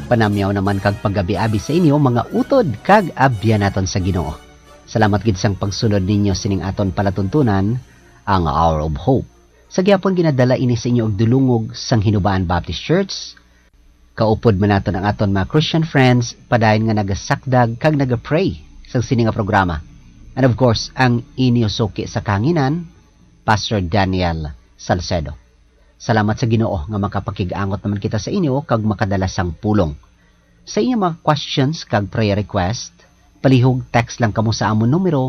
Panamyaw naman kag paggabi-abi sa inyo mga utod kag abyan naton sa Ginoo. Salamat gid sang pagsunod ninyo sining aton palatuntunan ang Hour of Hope. Sa gyapon ginadala ini sa inyo og dulungog sang Hinubaan Baptist Church. Kaupod man naton ang aton mga Christian friends padayon nga nagasakdag kag nagapray sa sini nga programa. And of course, ang inyo suki sa kanginan, Pastor Daniel Salcedo. Salamat sa Ginoo nga makapakig-angot naman kita sa inyo kag makadala sang pulong. Sa inyo mga questions kag prayer request, palihog text lang kamo sa amon numero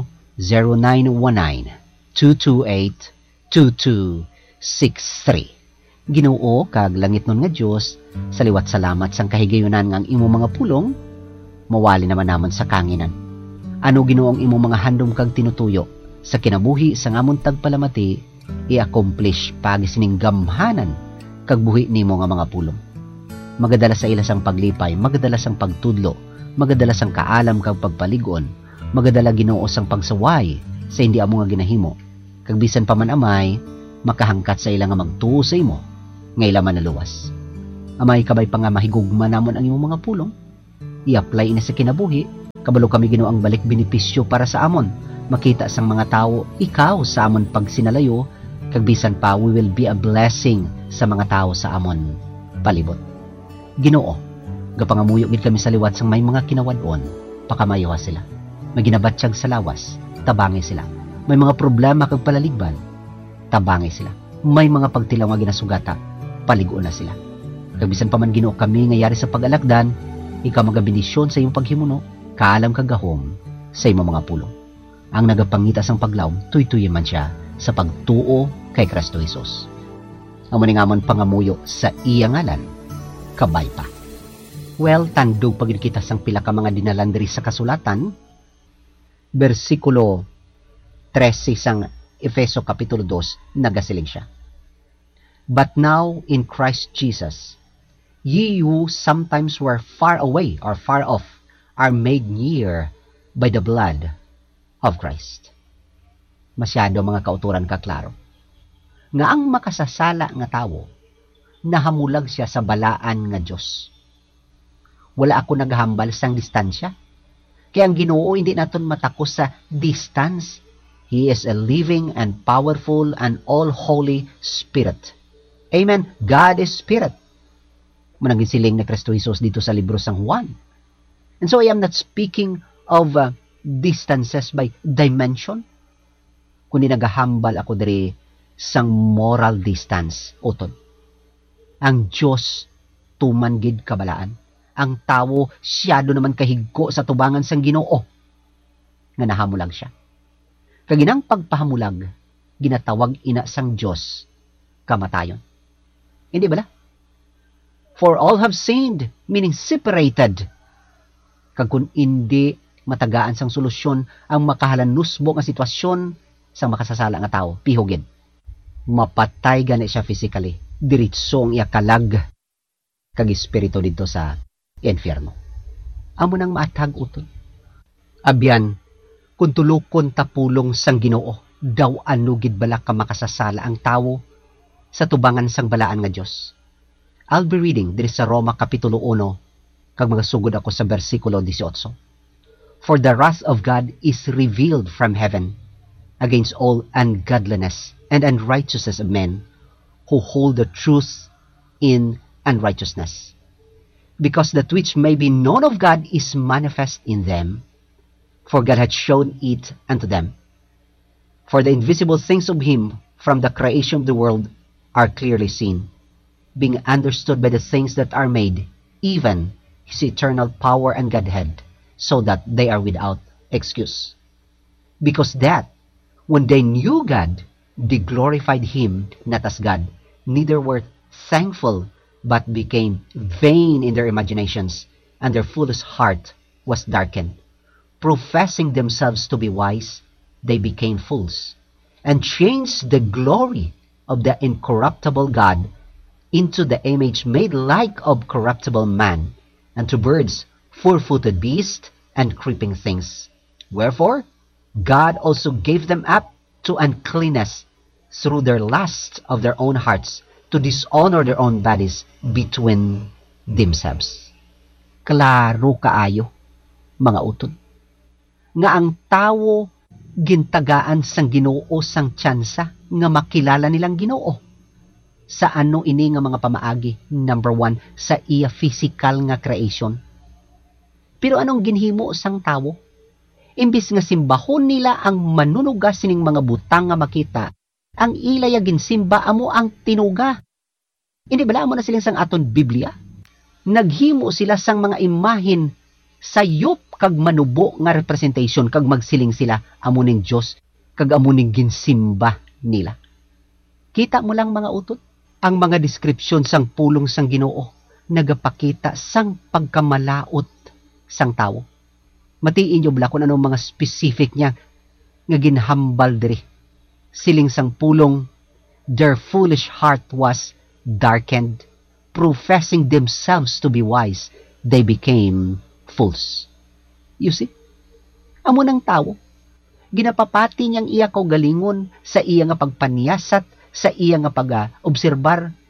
0919-228-2263. Ginoo kag langit nun nga Dios, saliwat salamat sang kahigayunan nga ang imo mga pulong, mawali naman namon sa kanginan. Ano Ginoo ang imo mga handom kag tinutuyo sa kinabuhi sa ngamon tagpalamati i-accomplish pagisining gamhanan kag buhi nimo nga mga pulong. Magadala sa ila sang paglipay, magadala sang pagtudlo, magadala sang kaalam kag pagpaligon, magadala Ginoo sang pagsaway sa hindi amo nga ginahimo. Kag bisan pa man amay, makahangkat sa ila nga magtuo sa imo nga ila manaluwas. Amay kabay pa nga mahigugma namon ang imo mga pulong. I-apply ina sa kinabuhi, kabalo kami Ginoo ang balik benepisyo para sa amon. Makita sang mga tao ikaw sa amon pag sinalayo, kag bisan pa we will be a blessing sa mga tao sa amon palibot. Ginoo, gapangamuyo gid kami sa liwat sang may mga kinawad-on, pakamayoha sila. May ginabatsyag sa lawas, tabangi sila. May mga problema kag palaligban, tabangi sila. May mga pagtilaw nga ginasugata, paligo na sila. Kag bisan pa man Ginoo kami nga yari sa pag-alakdan, ikaw magabenisyon sa iyong paghimuno, kaalam kag gahom sa imong mga pulong. Ang nagapangita sang paglaom, tuy-tuy man siya sa pagtuo kay Kristo Jesus. Amo ni ngamon pangamuyo sa iya ngalan, kabay pa. Well, tandog pagid kita sang pila ka mga dinalan diri sa kasulatan. Bersikulo 13 sang Efeso kapitulo 2 nagasiling siya. But now in Christ Jesus, ye who sometimes were far away or far off are made near by the blood of Christ. Masyado mga kauturan kaklaro. Nga ang makasasala nga tawo, nahamulag siya sa balaan nga Diyos. Wala ako naghambal sang distansya. Kaya ang Ginoo hindi naton matakos sa distance. He is a living and powerful and all-holy Spirit. Amen. God is Spirit. Manangin siling na Kristo Jesus dito sa libro sang Juan. And so I am not speaking of distances by dimension, kundi nagahambal ako diri sang moral distance utod. Ang Dios tuman gid kabalaan, ang tawo siyado naman kahigko sa tubangan sang Ginoo nga nahamulag siya. Kaginang pagpahamulag ginatawag ina sang Dios kamatayon. Hindi bala? For all have sinned, meaning separated. Kag kun hindi matagaan sang solusyon ang makahalanusbo nga sitwasyon sang makasasala nga tao, pihugid. Mapatay gani siya physically, diritsong iya kalag kag espiritu dito sa infierno. Amo nang maatag uton. Abyan, kung tulukon tapulong sang Ginoo, daw anugid bala ka makasasala ang tawo sa tubangan sang balaan nga Dios. I'll be reading diri sa Roma kapitulo 1 kag magasugod ako sa bersikulo 18. For the wrath of God is revealed from heaven against all ungodliness and unrighteousness of men who hold the truth in unrighteousness. Because that which may be known of God is manifest in them, for God hath shown it unto them. For the invisible things of him from the creation of the world are clearly seen, being understood by the things that are made, even his eternal power and Godhead, so that they are without excuse. Because that, when they knew God, they glorified him not as God, neither were thankful, but became vain in their imaginations, and their foolish heart was darkened. Professing themselves to be wise, they became fools, and changed the glory of the incorruptible God into the image made like of corruptible man, and to birds, four-footed beasts, and creeping things. Wherefore, God also gave them up to uncleanness through their lust of their own hearts, to dishonor their own bodies between themselves. klaro kaayo, mga utod. Nga ang tawo gintagaan sang Ginoo sang tsansa nga makilala nilang Ginoo. Sa ano ini nga mga pamaagi? Number 1, sa iya physical nga creation. Pero anong ginhimo sang tawo? Imbis nga simbahon nila ang manunuga sining mga butang nga makita, ang ilaya ginsimba amo ang tinuga. Hindi bala mo na silang sang aton Biblia? Naghimo sila sang mga imahin sayop kag manubo nga representation kag magsiling sila amo ning Dios kag amo ning ginsimba nila. Kita mo lang mga utot, ang mga description sang pulong sang Ginoo nagapakita sang pagkamalaot sang tawo. Matiin nyo bala kung anong mga specific niya nga ginhambal diri. Siling sang pulong, their foolish heart was darkened, professing themselves to be wise, they became fools. You see? Amo ng tawo, ginapapati niyang iya kaugalingon sa iya nga pagpaniyasat, sa iya nga pag-obserbar